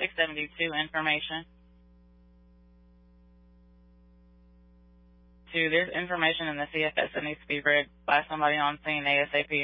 672 information. 2, there's information in the CFS that needs to be read by somebody on scene ASAP.